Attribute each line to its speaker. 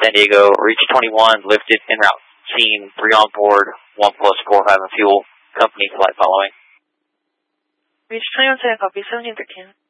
Speaker 1: San Diego, reach 21, lifted, en route. Team 3 on board, 1 plus 4, 5 in fuel. Company flight following.
Speaker 2: Reach 21 San, copy 1713.